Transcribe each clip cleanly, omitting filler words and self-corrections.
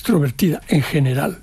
extrovertida en general.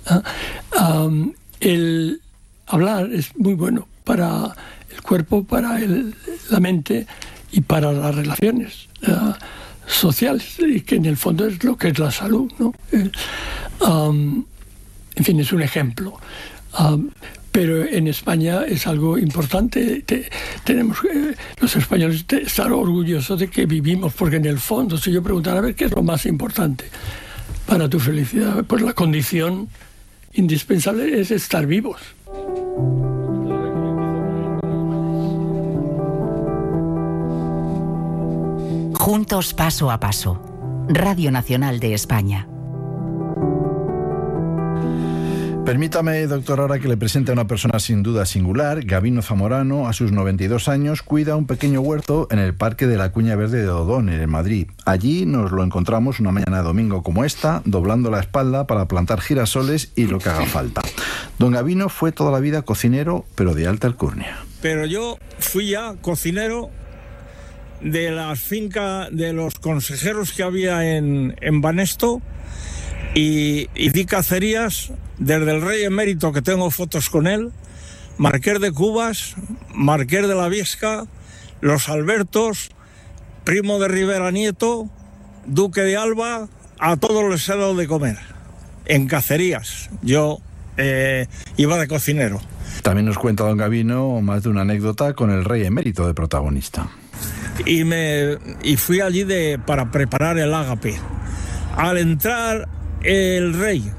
El hablar es muy bueno para el cuerpo, para la mente y para las relaciones sociales, y que en el fondo es lo que es la salud, ¿no? En fin, es un ejemplo. Pero en España es algo importante. Tenemos los españoles estar orgullosos de que vivimos, porque en el fondo, si yo preguntara a ver qué es lo más importante para tu felicidad, pues la condición indispensable es estar vivos. Juntos paso a paso. Radio Nacional de España. Permítame, doctor, ahora que le presente a una persona sin duda singular. Gabino Zamorano, a sus 92 años, cuida un pequeño huerto en el Parque de la Cuña Verde de O'Donnell, en Madrid. Allí nos lo encontramos una mañana de domingo como esta, doblando la espalda para plantar girasoles y lo que haga falta. Don Gabino fue toda la vida cocinero, pero de alta alcurnia. Pero yo fui ya cocinero de la finca de los consejeros que había en Banesto, y di cacerías desde el rey emérito, que tengo fotos con él, Marqués de Cubas, Marqués de la Viesca, los Albertos, Primo de Rivera Nieto, Duque de Alba, a todos les he dado de comer en cacerías. Yo iba de cocinero. También nos cuenta don Gabino más de una anécdota con el rey emérito de protagonista. Y fui allí para preparar el ágape. Al entrar el rey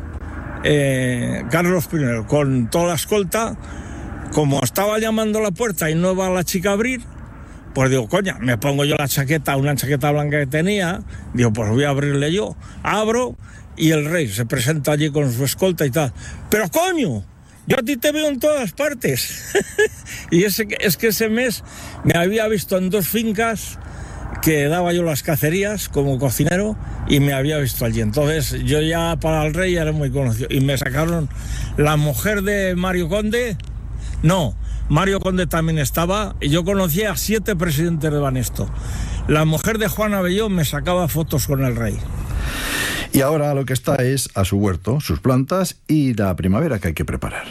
Carlos I con toda la escolta, como estaba llamando a la puerta y no va la chica a abrir, pues digo, coña, me pongo yo una chaqueta blanca que tenía, digo, pues voy a abrirle yo. Abro y el rey se presenta allí con su escolta y tal. Pero coño, yo a ti te veo en todas partes. Y es que ese mes me había visto en 2 fincas que daba yo las cacerías como cocinero, y me había visto allí. Entonces yo ya para el rey era muy conocido, y me sacaron la mujer de Mario Conde. No, Mario Conde también estaba, y yo conocía a 7 presidentes de Banesto. La mujer de Juan Abellón me sacaba fotos con el rey. Y ahora lo que está es a su huerto, sus plantas y la primavera que hay que preparar.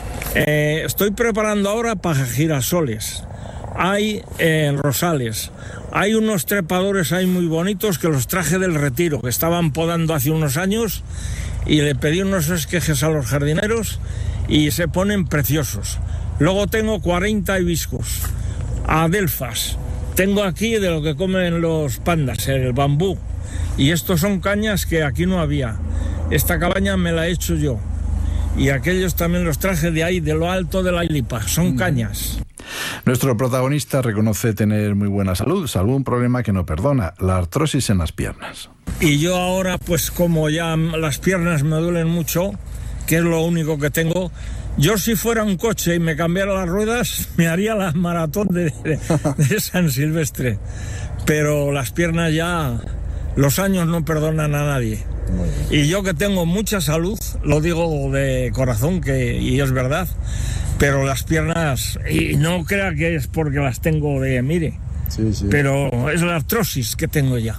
Estoy preparando ahora para girasoles. Hay rosales. Hay unos trepadores ahí muy bonitos que los traje del Retiro, que estaban podando hace unos años, y le pedí unos esquejes a los jardineros y se ponen preciosos. Luego tengo 40 hibiscus, adelfas. Tengo aquí de lo que comen los pandas, el bambú. Y estos son cañas que aquí no había. Esta cabaña me la he hecho yo. Y aquellos también los traje de ahí, de lo alto de la Ilipa. Son cañas. Nuestro protagonista reconoce tener muy buena salud, salvo un problema que no perdona, la artrosis en las piernas. Y yo ahora, pues como ya las piernas me duelen mucho, que es lo único que tengo, yo si fuera un coche y me cambiara las ruedas, me haría la maratón de San Silvestre. Pero las piernas ya, los años no perdonan a nadie. Y yo que tengo mucha salud, lo digo de corazón, y es verdad, pero las piernas, y no crea que es porque las tengo sí. Pero es la artrosis que tengo ya.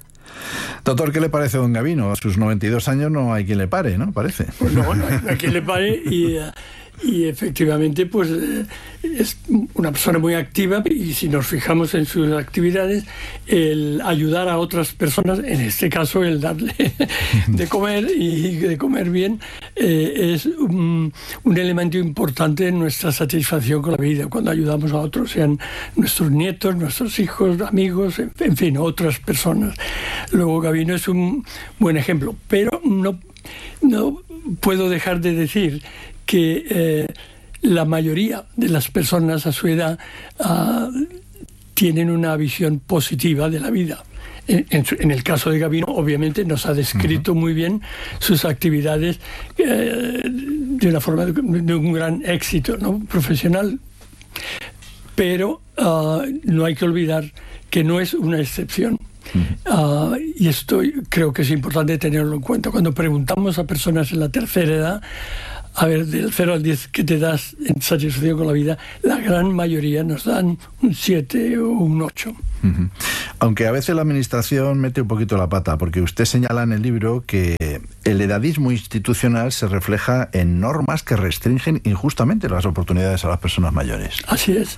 Doctor, ¿qué le parece a don Gabino? A sus 92 años no hay quien le pare, ¿no? Parece. Pues no hay quien le pare, y efectivamente pues es una persona muy activa, y si nos fijamos en sus actividades, el ayudar a otras personas, en este caso el darle de comer y de comer bien, es un elemento importante en nuestra satisfacción con la vida, cuando ayudamos a otros, sean nuestros nietos, nuestros hijos, amigos, en fin, otras personas. Luego Gabino es un buen ejemplo, pero no puedo dejar de decir que la mayoría de las personas a su edad tienen una visión positiva de la vida. En el caso de Gabino, obviamente, nos ha descrito muy bien sus actividades de una forma de un gran éxito, ¿no?, profesional. Pero no hay que olvidar que no es una excepción. Y esto creo que es importante tenerlo en cuenta. Cuando preguntamos a personas en la tercera edad, a ver, del 0 al 10 que te das en satisfacción con la vida, la gran mayoría nos dan un 7 o un 8. Aunque a veces la administración mete un poquito la pata, porque usted señala en el libro que el edadismo institucional se refleja en normas que restringen injustamente las oportunidades a las personas mayores. Así es.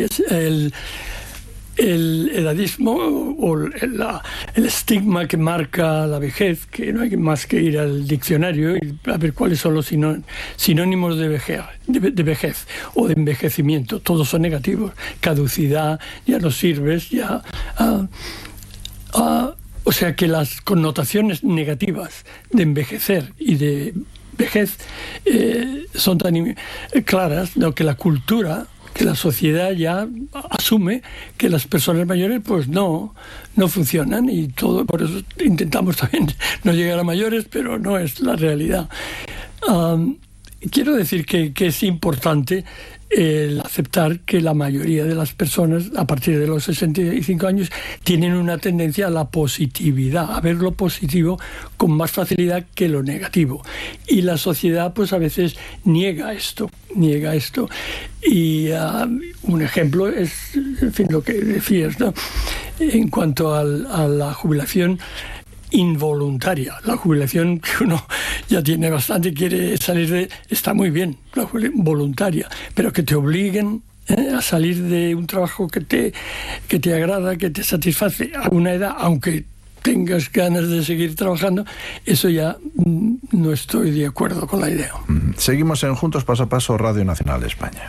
El edadismo o el estigma que marca la vejez, que no hay más que ir al diccionario y a ver cuáles son los sinónimos de vejez o de envejecimiento. Todos son negativos. Caducidad, ya no sirves, ya... o sea que las connotaciones negativas de envejecer y de vejez son tan claras, ¿no? Que la cultura, que la sociedad ya asume que las personas mayores pues no funcionan, y todo, por eso intentamos también no llegar a mayores, pero no es la realidad. Quiero decir que es importante el aceptar que la mayoría de las personas a partir de los 65 años tienen una tendencia a la positividad, a ver lo positivo con más facilidad que lo negativo, y la sociedad pues a veces niega esto. Y un ejemplo es, en fin, lo que decías, ¿no? En cuanto a la jubilación involuntaria, la jubilación que uno ya tiene bastante, quiere salir de, está muy bien, la jubilación voluntaria, pero que te obliguen a salir de un trabajo que te agrada, que te satisface a una edad, aunque tengas ganas de seguir trabajando, eso ya no estoy de acuerdo con la idea. Seguimos en Juntos Paso a Paso, Radio Nacional de España.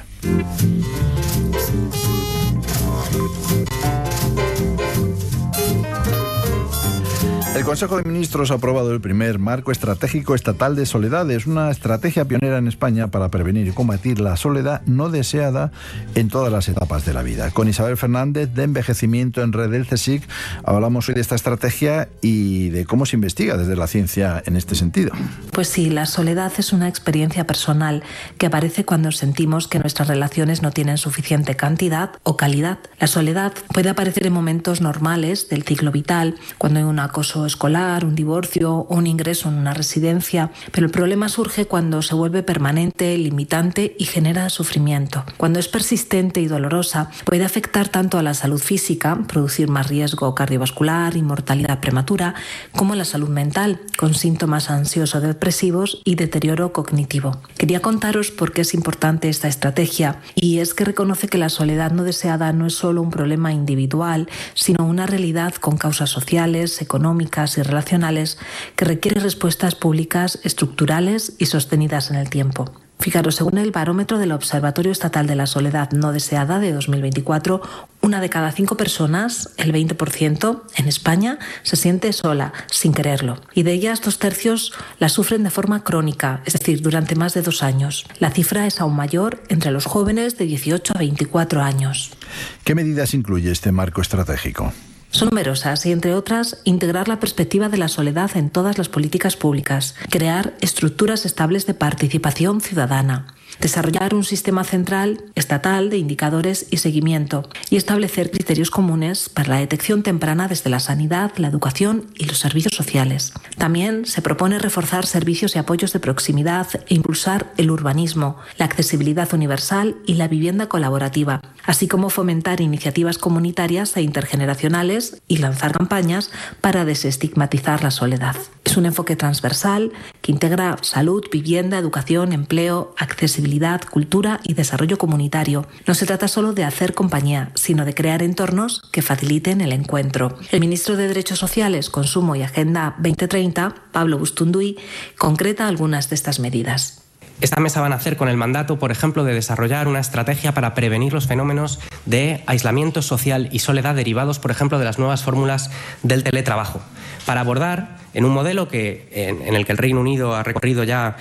El Consejo de Ministros ha aprobado el primer Marco Estratégico Estatal de Soledades, una estrategia pionera en España para prevenir y combatir la soledad no deseada en todas las etapas de la vida. Con Isabel Fernández, de Envejecimiento en Red del CSIC, hablamos hoy de esta estrategia y de cómo se investiga desde la ciencia en este sentido. Pues sí, la soledad es una experiencia personal que aparece cuando sentimos que nuestras relaciones no tienen suficiente cantidad o calidad. La soledad puede aparecer en momentos normales del ciclo vital, cuando hay un acoso escolar, un divorcio o un ingreso en una residencia, pero el problema surge cuando se vuelve permanente, limitante y genera sufrimiento. Cuando es persistente y dolorosa, puede afectar tanto a la salud física, producir más riesgo cardiovascular y mortalidad prematura, como a la salud mental, con síntomas ansioso-depresivos y deterioro cognitivo. Quería contaros por qué es importante esta estrategia, y es que reconoce que la soledad no deseada no es solo un problema individual, sino una realidad con causas sociales, económicas y relacionales que requiere respuestas públicas, estructurales y sostenidas en el tiempo. Fijaros, según el barómetro del Observatorio Estatal de la Soledad No Deseada de 2024, 1 de cada 5 personas, el 20% en España, se siente sola, sin quererlo. Y de ellas, 2/3 la sufren de forma crónica, es decir, durante más de 2 años. La cifra es aún mayor entre los jóvenes de 18 a 24 años. ¿Qué medidas incluye este marco estratégico? Son numerosas y, entre otras, integrar la perspectiva de la soledad en todas las políticas públicas, crear estructuras estables de participación ciudadana, desarrollar un sistema central estatal de indicadores y seguimiento y establecer criterios comunes para la detección temprana desde la sanidad, la educación y los servicios sociales. También se propone reforzar servicios y apoyos de proximidad e impulsar el urbanismo, la accesibilidad universal y la vivienda colaborativa, así como fomentar iniciativas comunitarias e intergeneracionales y lanzar campañas para desestigmatizar la soledad. Es un enfoque transversal que integra salud, vivienda, educación, empleo, accesibilidad, cultura y desarrollo comunitario. No se trata solo de hacer compañía, sino de crear entornos que faciliten el encuentro. El ministro de Derechos Sociales, Consumo y Agenda 2030, Pablo Bustunduy, concreta algunas de estas medidas. Esta mesa va a nacer con el mandato, por ejemplo, de desarrollar una estrategia para prevenir los fenómenos de aislamiento social y soledad derivados, por ejemplo, de las nuevas fórmulas del teletrabajo, para abordar en un modelo en el que el Reino Unido ha recorrido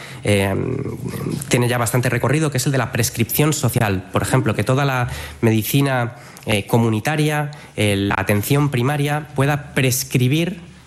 tiene ya bastante recorrido, que es el de la prescripción social. Por ejemplo, que toda la medicina comunitaria, la atención primaria, pueda prescribir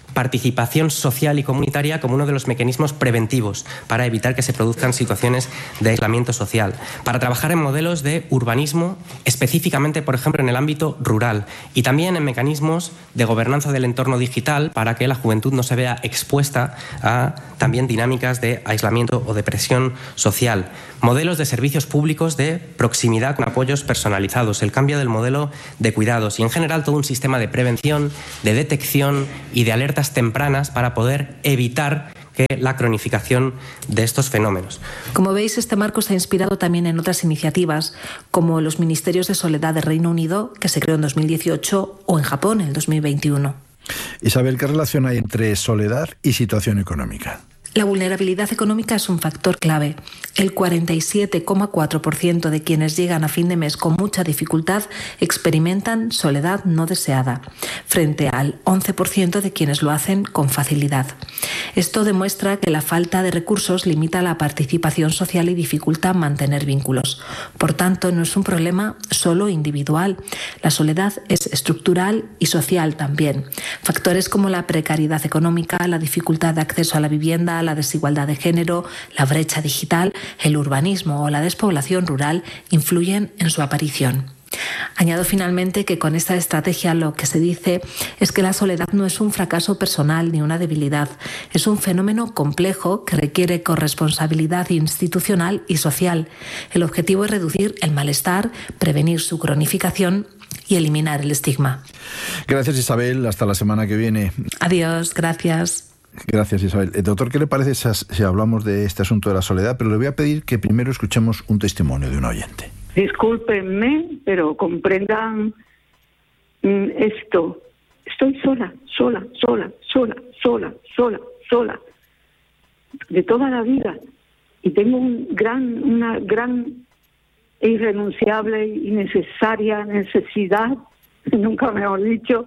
participación social y comunitaria como uno de los mecanismos preventivos para evitar que se produzcan situaciones de aislamiento social, para trabajar en modelos de urbanismo, específicamente, por ejemplo, en el ámbito rural, y también en mecanismos de gobernanza del entorno digital para que la juventud no se vea expuesta a también dinámicas de aislamiento o depresión social, modelos de servicios públicos de proximidad con apoyos personalizados, el cambio del modelo de cuidados y, en general, todo un sistema de prevención, de detección y de alertas tempranas para poder evitar la cronificación de estos fenómenos. Como veis, este marco está inspirado también en otras iniciativas, como los Ministerios de Soledad del Reino Unido, que se creó en 2018, o en Japón en el 2021. Isabel, ¿qué relación hay entre soledad y situación económica? La vulnerabilidad económica es un factor clave. El 47,4% de quienes llegan a fin de mes con mucha dificultad experimentan soledad no deseada, frente al 11% de quienes lo hacen con facilidad. Esto demuestra que la falta de recursos limita la participación social y dificulta mantener vínculos. Por tanto, no es un problema solo individual. La soledad es estructural y social también. Factores como la precariedad económica, la dificultad de acceso a la vivienda, la desigualdad de género, la brecha digital, el urbanismo o la despoblación rural influyen en su aparición. Añado finalmente que con esta estrategia lo que se dice es que la soledad no es un fracaso personal ni una debilidad, es un fenómeno complejo que requiere corresponsabilidad institucional y social. El objetivo es reducir el malestar, prevenir su cronificación y eliminar el estigma. Gracias, Isabel. Hasta la semana que viene. Adiós, gracias. Gracias, Isabel. Doctor, ¿qué le parece si hablamos de este asunto de la soledad? Pero le voy a pedir que primero escuchemos un testimonio de un oyente. Discúlpenme, pero comprendan esto. Estoy sola, de toda la vida. Y tengo una gran e irrenunciable y necesaria necesidad, nunca mejor dicho,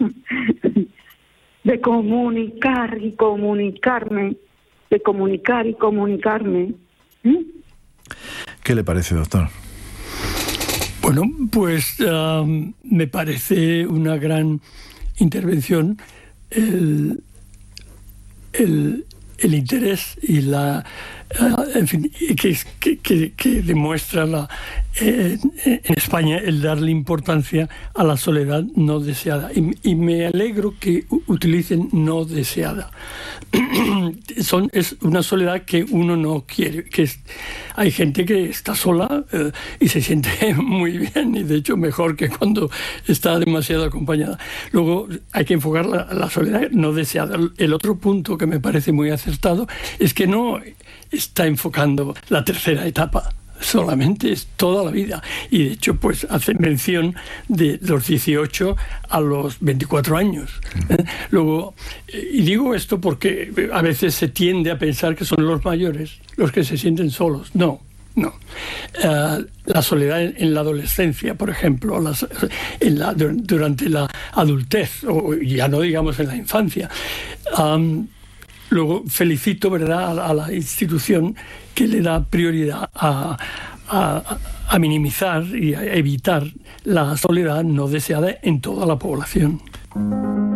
de comunicar y comunicarme, de comunicar y comunicarme. ¿Qué le parece, doctor? Bueno, pues me parece una gran intervención el interés y la en fin, que demuestra en España el darle importancia a la soledad no deseada. Y me alegro que utilicen no deseada. Es una soledad que uno no quiere. Hay gente que está sola y se siente muy bien, y de hecho mejor que cuando está demasiado acompañada. Luego hay que enfocar la soledad no deseada. El otro punto que me parece muy acertado es que no está enfocando la tercera etapa, solamente es toda la vida, y de hecho pues hace mención de los 18 a los 24 años. Luego, y digo esto porque a veces se tiende a pensar que son los mayores los que se sienten solos. No. La soledad en la adolescencia, por ejemplo, durante la adultez, o ya no digamos en la infancia. Luego felicito, ¿verdad?, a la institución que le da prioridad a minimizar y a evitar la soledad no deseada en toda la población.